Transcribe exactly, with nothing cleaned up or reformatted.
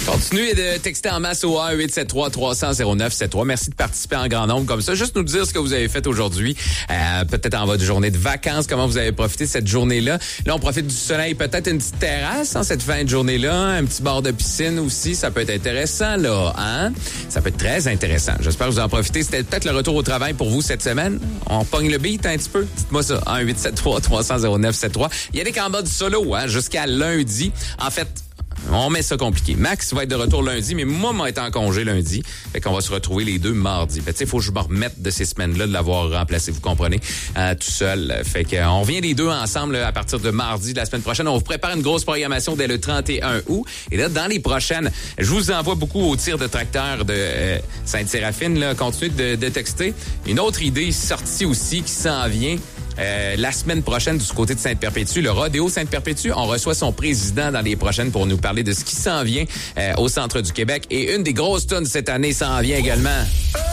Continuez de texter en masse au un huit sept trois trois cents zéro neuf sept trois. Merci de participer en grand nombre comme ça. Juste nous dire ce que vous avez fait aujourd'hui. Euh, peut-être en votre journée de vacances, comment vous avez profité de cette journée-là. Là, on profite du soleil, peut-être une petite terrasse en cette fin de journée-là. Un petit bord de piscine aussi, ça peut être intéressant, là. Hein? Ça peut être très intéressant. J'espère que vous en profitez. C'était peut-être le retour au travail pour vous cette semaine. On pogne le beat un petit peu. Dites-moi ça. un huit sept trois trois cents zéro neuf sept trois. Il y a des en mode solo, hein, jusqu'à lundi. En fait, on met ça compliqué. Max va être de retour lundi, mais moi, moi, être en congé lundi. Fait qu'on va se retrouver les deux mardi. Fait que, tu sais, il faut que je me remette de ces semaines-là, de l'avoir remplacé, vous comprenez, euh, tout seul. Fait que, euh, on vient les deux ensemble là, à partir de mardi de la semaine prochaine. On vous prépare une grosse programmation dès le trente et un août. Et là, dans les prochaines, je vous envoie beaucoup au tir de tracteur de euh, Sainte-Séraphine. Là, continuez de, de texter. Une autre idée sortie aussi qui s'en vient. Euh, la semaine prochaine du côté de Sainte-Perpétue, le Rodéo Sainte-Perpétue, on reçoit son président dans les prochaines pour nous parler de ce qui s'en vient euh, au centre du Québec. Et une des grosses tunes cette année s'en vient également.